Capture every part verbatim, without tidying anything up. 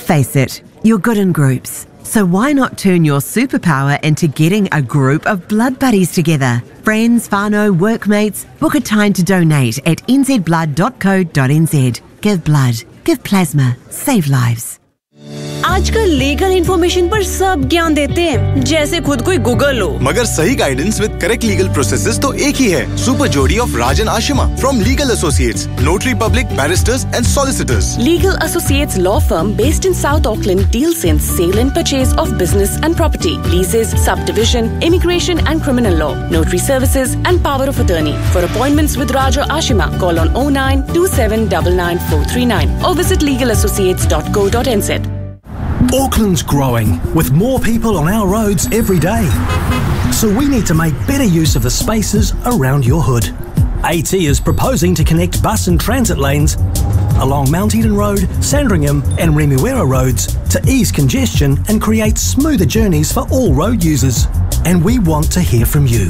Face it, you're good in groups. So why not turn your superpower into getting a group of blood buddies together? Friends, whānau, workmates, book a time to donate at n z blood dot co dot n z. Give blood, give plasma, save lives. आजकल legal information पर सब ज्ञान देते हैं, जैसे खुद कोई Google हो। मगर सही guidance with correct legal processes तो एक ही है। सुपर जोड़ी of Rajan Ashima from legal associates, notary public, barrister's and solicitors. Legal Associates law firm based in South Auckland deals in sale and purchase of business and property, leases, subdivision, immigration and criminal law, notary services and power of attorney. For appointments with Raja Ashima, call on oh nine two seven nine nine four three nine or visit legal associates dot co dot n z. Auckland's growing, with more people on our roads every day. So we need to make better use of the spaces around your hood. AT is proposing to connect bus and transit lanes along Mount Eden Road, Sandringham and Remuera roads to ease congestion and create smoother journeys for all road users. And we want to hear from you.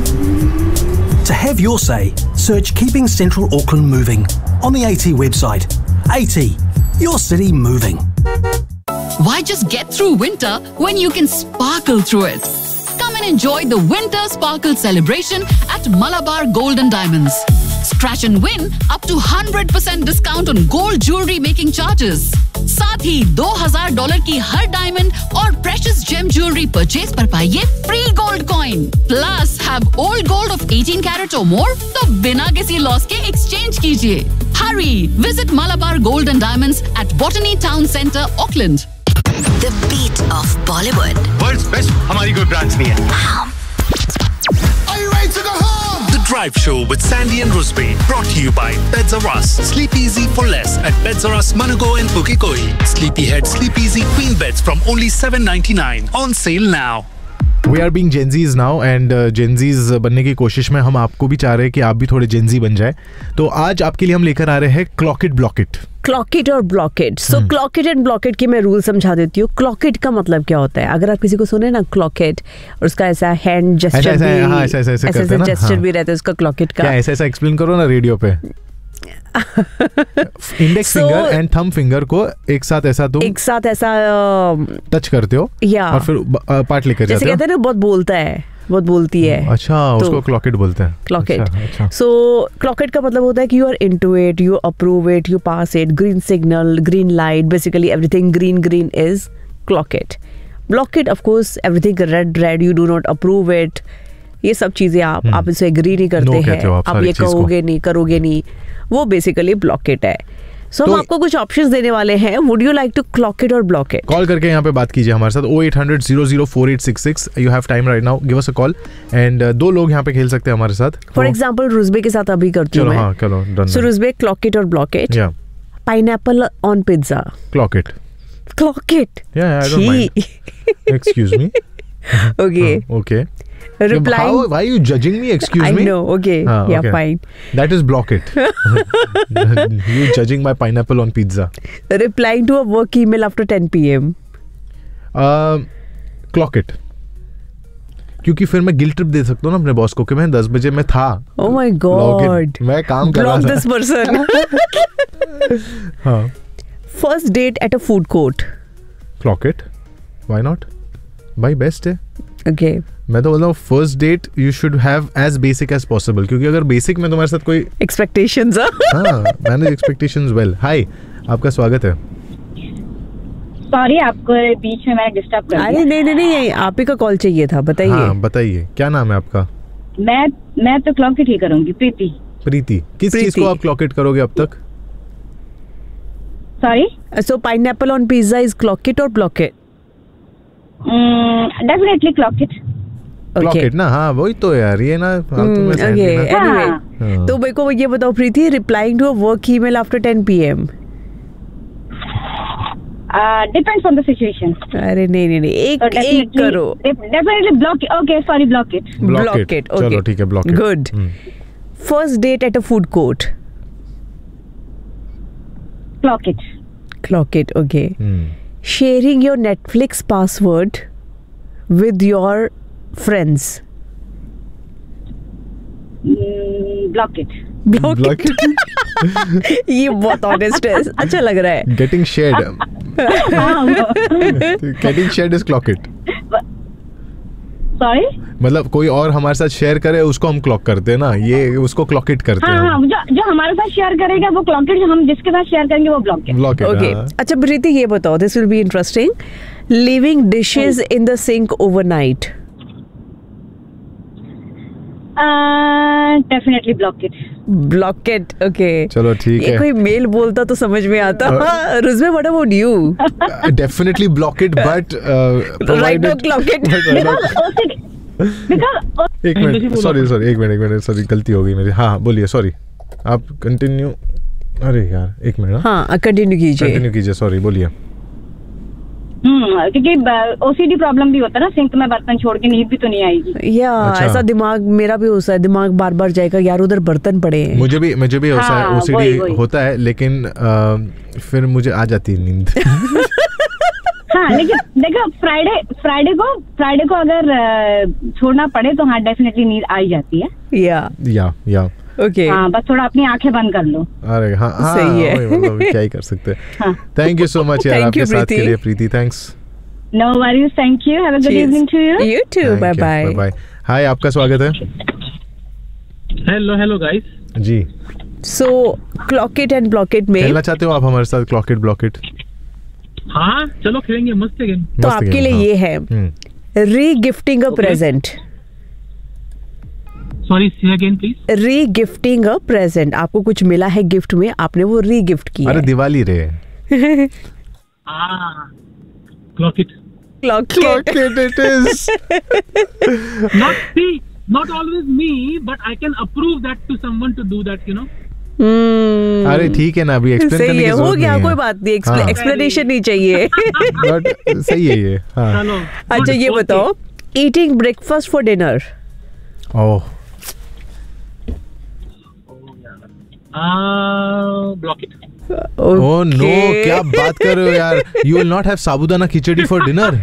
To have your say, search Keeping Central Auckland Moving on the AT website. AT, your city moving. Why just get through winter when you can sparkle through it? Come and enjoy the Winter Sparkle Celebration at Malabar Gold and Diamonds. Scratch and win up to one hundred percent discount on gold jewelry making charges. साथ ही दो हज़ार dollar की हर diamond और precious GeM jewellery purchase पर पाइए free gold coin. Plus have old gold of eighteen carat और मोर तो बिना किसी लॉस के एक्सचेंज कीजिए। Hurry! Visit Malabar Gold and Diamonds at Botany Town Centre, Auckland. The beat of Bollywood. World's best हमारी कोई ब्रांच नहीं है। Are you ready to go home? The Drive Show with Sandy and Rusby, brought to you by Beds R Us. Sleep easy for less at Beds R Us, Manugo and Pukekoi. Sleepyhead, Sleep Easy Queen Beds from only seven ninety-nine. On sale now. We are being Gen Zs now and uh, Gen Zs बनने की कोशिश में हम आपको भी चाह रहे हैं कि आप भी थोड़े Gen Z बन जाए। तो आज आपके लिए हम लेकर आ रहे हैं clock it block it. Clock it और block it. So clock it and block it की मैं रूल समझा देती हूँ। क्लॉक इट का मतलब क्या होता है? अगर आप किसी को सुने ना क्लॉक इट और उसका ऐसा हैंड जेस्चर भी ऐसा ऐसा जेस्चर भी रहता है उसका क्लॉक इट का। ऐसा ऐसा एक्सप्लेन करो ना रेडियो पे। Index finger and thumb finger को एक साथ ऐसा तुम एक साथ ऐसा टच करते हो या और फिर पार्ट लेकर जाते हो। जैसे कहते हैं ना बहुत बोलता है, बहुत बोलती है। अच्छा, उसको क्लॉक इट बोलते हैं। Clock it. So clock it का मतलब होता है कि you are into it, you approve it, you pass it, green signal, green light, basically everything green green is clock it. Block it of course everything red red, you do not approve it. ये सब चीजें आप hmm. आप इसे agree नहीं करते no हैं, आप, आप ये कहोगे नहीं, करोगे नहीं, वो बेसिकली ब्लॉक इट है। सो so, हम आपको कुछ ऑप्शंस देने वाले हैं। Would you like to clock it और ब्लॉक इट? कॉल करके यहाँ पे बात कीजिए हमारे साथ oh eight hundred zero zero four eight six six। You have time right now, give us a call and दो लोग यहाँ पे खेल सकते हैं हमारे साथ। फॉर एग्जांपल रुजबे के साथ अभी करती हूँ मैं। हाँ, चलो डन। सो रुजबे, क्लॉक इट और ब्लॉक इट। या pineapple on pizza. Clock it. Clock it. या I don't mind. Excuse me. Okay okay. Replying, How, why are you judging me? Excuse I me. I know. Okay. Ah, yeah, okay. fine. That is block it. You judging my pineapple on pizza. Replying to a work email after ten p m. Uh, clock it. क्योंकि फिर मैं guilt trip दे सकता हूँ ना अपने boss को कि मैं दस बजे में था। Oh my God. मैं काम कर रहा था। Block this person. हाँ। First date at a food court. Clock it. Why not? भाई बेस्ट है। Okay. मैं तो बोलता हूँ first date you should have as basic as possible, क्योंकि अगर बेसिक में तुम्हारे साथ कोई एक्सपेक्टेशंस हाँ मैनेज एक्सपेक्टेशंस वेल। हाय, आपका स्वागत है। सॉरी आपको बीच में मैंने डिस्टर्ब कर दिया। अरे नहीं नहीं नहीं, आप ही का कॉल चाहिए था। बताइए। हाँ बताइए, क्या नाम है आपका? मैं मैं तो क्लॉक इट ही करूंगी। प्रीति। प्रीति, किस चीज को आप क्लॉक इट करोगे अब तक? Sorry. So pineapple on pizza is clock it और block it? Definitely clock it. Clock it ना। हाँ वही तो यार, ये ना ओके एनीवे। तो मेरे को ये बताओ प्रीति, replying to a work email after ten p m? Depends on the situation. अरे नहीं नहीं नहीं, एक so एक करो। Definitely block. Okay sorry, block it. Block it. चलो ठीक है, block it. Good. First date at a food court. Clock it. Clock it. Okay. Sharing your Netflix password with your friends. Mm, block it. Block, block it. it. ये बहुत honest है, अच्छा लग रहा है। Getting shared. Getting shared is clock it. Sorry, मतलब कोई और हमारे साथ शेयर करे उसको हम क्लॉक करते हैं ना, ये उसको क्लॉक इट करते हैं. हाँ हाँ, जो जो हमारे साथ शेयर करेगा वो क्लॉक इट, हम जिसके साथ शेयर करेंगे वो block it. Block it. Okay, अच्छा प्रीति ये बताओ, this will be interesting. Leaving dishes in the sink overnight. Definitely block it. Block it. Okay, चलो ठीक है. ये कोई मेल बोलता तो समझ में आता. Ruzbeh, what about you? Definitely block it, but right now clock it. एक मिनट, सॉरी सॉरी एक मिनट एक मिनट सॉरी, गलती हो गई मेरी. हाँ बोलिए, सॉरी, आप कंटिन्यू. अरे यार एक मिनट. हाँ कंटिन्यू कीजिए, कंटिन्यू कीजिए, सॉरी बोलिए. हम्म, क्योंकि ओसीडी प्रॉब्लम भी होता है ना, सिंक में बर्तन छोड़ के नींद भी तो नहीं आएगी. या अच्छा. ऐसा दिमाग मेरा भी होता है, दिमाग बार बार जाएगा यार उधर बर्तन पड़े हैं. मुझे भी मुझे भी हाँ, ओसीडी होता है, लेकिन आ, फिर मुझे आ जाती है नींद. हाँ, लेकिन देखो फ्राइडे फ्राइडे को फ्राइडे को अगर छोड़ना पड़े तो हाँ डेफिनेटली नींद आ ही जाती है. या या या ओके, हाँ, बस थोड़ा अपनी आंखें बंद कर लो. अरे हाँ हाँ, सही है. मतलब क्या ही कर सकते हैं. थैंक यू सो मच यार आपके साथ के लिए प्रीति. Thanks. No worries, thank you. Have a good evening to you. You to. Bye bye. Bye bye. हाय, आपका स्वागत है. Hello hello guys. Ji. So clock it and block it में खेलना चाहते हो आप हमारे साथ क्लॉक इट ब्लॉक इट? हाँ चलो खेलेंगे, मस्त गेम. तो आपके लिए ये है री गिफ्टिंग अ प्रेजेंट. सॉरी, से अगेन प्लीज. री गिफ्टिंग अ प्रेजेंट. आपको कुछ मिला है गिफ्ट में, आपने वो री गिफ्ट किया. अरे दिवाली रे. Clock it. Clock it. It is. Not see, not always me, but I can approve that to someone to do that, you know. Hmm. अरे ठीक है ना, अभी एक्सप्लेन करने की जरूरत नहीं है. हो गया, कोई बात नहीं, एक्सप्लेनेशन नहीं चाहिए. बट सही है ये. हाँ. अच्छा ये बताओ, eating breakfast for dinner. Oh. Block it. Oh no, क्या बात कर रहे हो यार. You will not have sabudana khichdi for dinner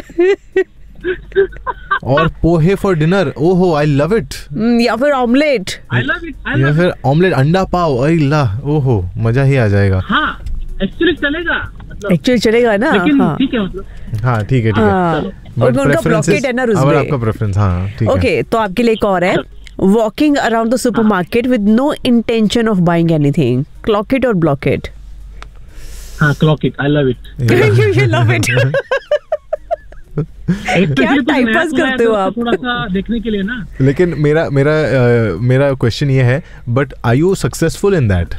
और पोहे फॉर डिनर. ओहो, आई लव इट. या फिर ऑमलेट. I love it. या फिर ऑमलेट, अंडा पाव. अरे ला, ओहो, मजा ही आ जाएगा. हाँ एक्चुअली चलेगा, एक्चुअली चलेगा ना. हाँ ठीक है, मतलब हाँ ठीक है ठीक है. उनका ब्लॉक इट है ना रुज़बे. आपका प्रेफरेंस. हाँ ठीक है. ओके, तो आपके लिए एक और है. Walking around the supermarket with no intention of buying anything. Clock it or block it? हाँ, clock it. I love it. you, you love it. क्या टाइम पास करते हो आप? थोड़ा सा देखने के लिए ना. लेकिन मेरा मेरा uh, मेरा क्वेश्चन ये है, but are you successful in that?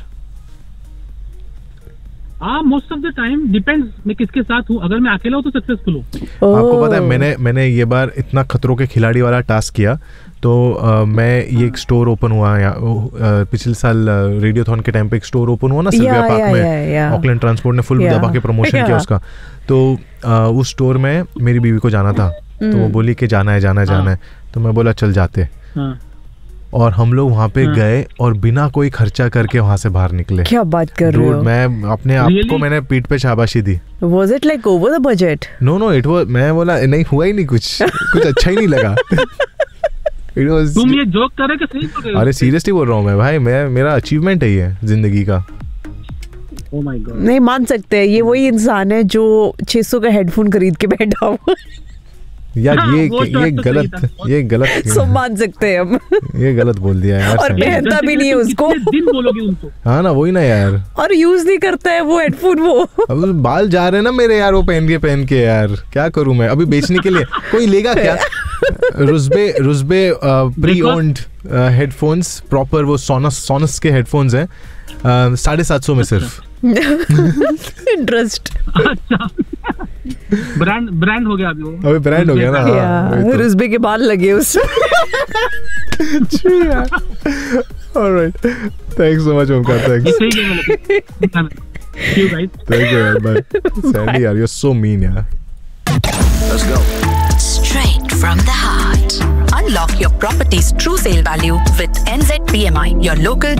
हाँ, most of the time depends मैं किसके साथ हूँ. अगर मैं अकेला हूँ तो सक्सेसफुल हूँ. आपको पता है, मैंने मैंने ये बार इतना खतरों के खिलाड़ी वाला टास्क किया. तो आ, मैं ये एक स्टोर ओपन हुआ या पिछले साल रेडियोथॉन के टाइम पे एक स्टोर ओपन हुआ ना सिल्विया पार्क में. ऑकलैंड ट्रांसपोर्ट ने फुल दबा के प्रमोशन किया उसका. तो आ, उस स्टोर में मेरी बीवी को जाना था, तो वो बोली कि जाना है जाना है जाना है. तो मैं बोला चल जाते. और हम लोग वहाँ पे गए और बिना कोई खर्चा करके वहाँ से बाहर निकले. क्या बात कर रहे हो? मैं अपने आप को मैंने पीठ पे शाबाशी दी. Was it like over the budget? No no, it was, मैं बोला नहीं हुआ ही नहीं कुछ, कुछ अच्छा ही नहीं लगा. It was, तुम ये जोक कर रहे कि सही बोल रहे हो? अरे सीरियसली बोल रहा हूँ मैं भाई, मैं मेरा अचीवमेंट है ये जिंदगी का. Oh my God. नहीं मान सकते हैं, ये वही इंसान है जो छह सौ का हेडफोन खरीद के बैठा हुआ. यार ये ये गलत ये गलत सो मान सकते हैं हम. ये गलत बोल दिया यार. और पहनता भी नहीं है उसको. दिन बोलोगे उनको. हाँ ना, वही ना यार. और यूज नहीं करता है वो हेडफोन. वो अब बाल जा रहे हैं ना मेरे यार, वो पहन के पहन के यार क्या करूं मैं अभी बेचने के लिए. कोई लेगा क्या? Ruzbeh Ruzbeh pre owned headphones, proper वो सोनस सोनस के हेडफोन्स हैं, साढ़े सात सौ में सिर्फ. इंटरेस्ट. अच्छा, ब्रांड ब्रांड हो गया अभी वो. अभी ब्रांड हो गया ना. हाँ, रुज़बे के बाल लगे उसमें. Alright, thanks so much Omkar. Thanks. Thank you guys. Thank you यार. Bye. Sandy यार, you're so mean यार. Let's go. Straight from the heart. Unlock your property's true sale value with N Z P M I, your local